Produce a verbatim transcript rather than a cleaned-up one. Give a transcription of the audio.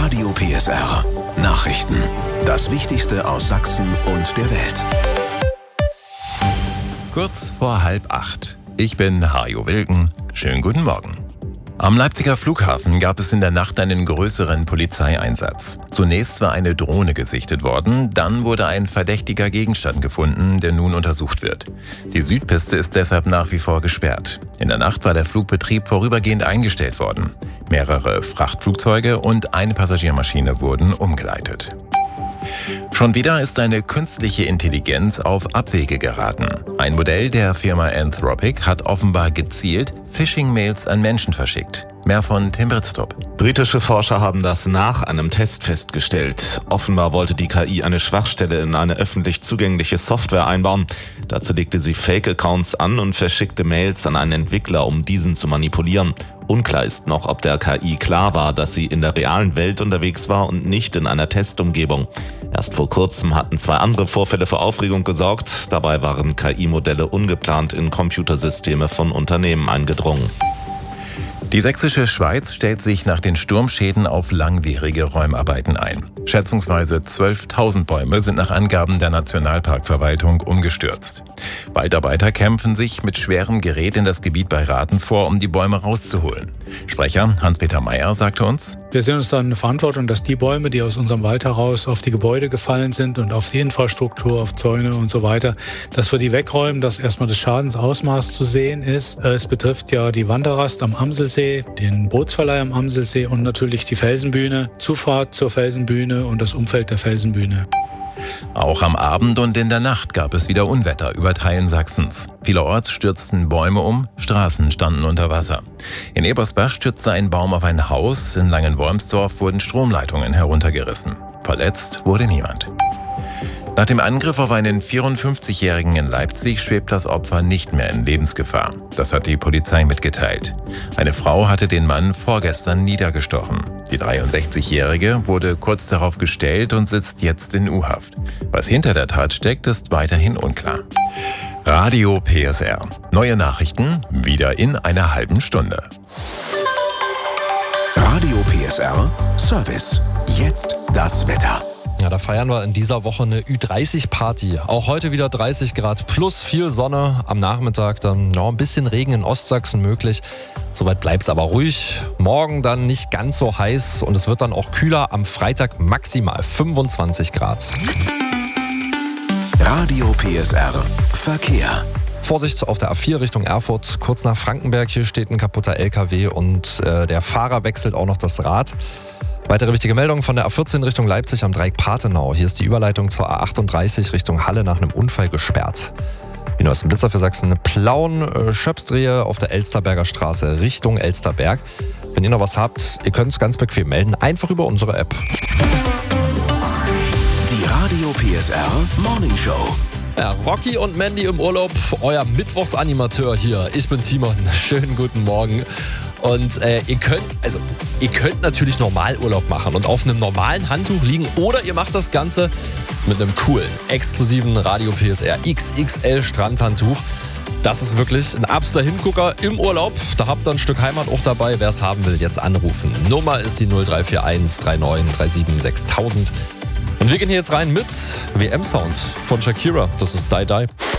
Radio P S R Nachrichten. Das Wichtigste aus Sachsen und der Welt. Kurz vor halb acht. Ich bin Hajo Wilken. Schönen guten Morgen. Am Leipziger Flughafen gab es in der Nacht einen größeren Polizeieinsatz. Zunächst war eine Drohne gesichtet worden, dann wurde ein verdächtiger Gegenstand gefunden, der nun untersucht wird. Die Südpiste ist deshalb nach wie vor gesperrt. In der Nacht war der Flugbetrieb vorübergehend eingestellt worden. Mehrere Frachtflugzeuge und eine Passagiermaschine wurden umgeleitet. Schon wieder ist eine künstliche Intelligenz auf Abwege geraten. Ein Modell der Firma Anthropic hat offenbar gezielt Phishing-Mails an Menschen verschickt. Mehr von Tim Britztrup. Britische Forscher haben das nach einem Test festgestellt. Offenbar wollte die K I eine Schwachstelle in eine öffentlich zugängliche Software einbauen. Dazu legte sie Fake-Accounts an und verschickte Mails an einen Entwickler, um diesen zu manipulieren. Unklar ist noch, ob der K I klar war, dass sie in der realen Welt unterwegs war und nicht in einer Testumgebung. Erst vor kurzem hatten zwei andere Vorfälle für Aufregung gesorgt. Dabei waren K I-Modelle ungeplant in Computersysteme von Unternehmen eingedrungen. Die sächsische Schweiz stellt sich nach den Sturmschäden auf langwierige Räumarbeiten ein. Schätzungsweise zwölftausend Bäume sind nach Angaben der Nationalparkverwaltung umgestürzt. Waldarbeiter kämpfen sich mit schwerem Gerät in das Gebiet bei Rathen vor, um die Bäume rauszuholen. Sprecher Hans-Peter Meyer sagte uns: Wir sehen uns dann eine Verantwortung, dass die Bäume, die aus unserem Wald heraus auf die Gebäude gefallen sind und auf die Infrastruktur, auf Zäune und so weiter, dass wir die wegräumen, dass erstmal das Schadensausmaß zu sehen ist. Es betrifft ja die Wanderrast am Amselsee, den Bootsverleih am Amselsee und natürlich die Felsenbühne, Zufahrt zur Felsenbühne und das Umfeld der Felsenbühne. Auch am Abend und in der Nacht gab es wieder Unwetter über Teilen Sachsens. Vielerorts stürzten Bäume um, Straßen standen unter Wasser. In Ebersbach stürzte ein Baum auf ein Haus, in Langenwolmsdorf wurden Stromleitungen heruntergerissen. Verletzt wurde niemand. Nach dem Angriff auf einen vierundfünfzigjährigen in Leipzig schwebt das Opfer nicht mehr in Lebensgefahr. Das hat die Polizei mitgeteilt. Eine Frau hatte den Mann vorgestern niedergestochen. Die dreiundsechzigjährige wurde kurz darauf gestellt und sitzt jetzt in U-Haft. Was hinter der Tat steckt, ist weiterhin unklar. Radio P S R. Neue Nachrichten wieder in einer halben Stunde. Radio P S R Service. Jetzt das Wetter. Ja, da feiern wir in dieser Woche eine Ü dreißig Party. Auch heute wieder dreißig Grad plus viel Sonne. Am Nachmittag dann ja, ein bisschen Regen in Ostsachsen möglich. Soweit bleibt es aber ruhig. Morgen dann nicht ganz so heiß und es wird dann auch kühler. Am Freitag maximal fünfundzwanzig Grad. Radio P S R Verkehr. Vorsicht auf der A vier Richtung Erfurt, kurz nach Frankenberg. Hier steht ein kaputter L K W und äh, der Fahrer wechselt auch noch das Rad. Weitere wichtige Meldungen von der A vierzehn Richtung Leipzig am Dreieck Pathenau. Hier ist die Überleitung zur A achtunddreißig Richtung Halle nach einem Unfall gesperrt. Die neuesten Blitzer für Sachsen: Plauen, Schöpsdrehe auf der Elsterberger Straße Richtung Elsterberg. Wenn ihr noch was habt, ihr könnt es ganz bequem melden, einfach über unsere App. Die Radio P S R Morning Show. Ja, Rocky und Mandy im Urlaub, euer Mittwochsanimateur hier. Ich bin Timon. Schönen guten Morgen. Und äh, ihr könnt, also ihr könnt natürlich Normalurlaub machen und auf einem normalen Handtuch liegen oder ihr macht das Ganze mit einem coolen, exklusiven Radio P S R X X L Strandhandtuch. Das ist wirklich ein absoluter Hingucker im Urlaub. Da habt ihr ein Stück Heimat auch dabei. Wer es haben will, jetzt anrufen. Nummer ist die null drei vier eins drei neun drei sieben sechstausend. Und wir gehen hier jetzt rein mit W M-Sound von Shakira. Das ist Die Die.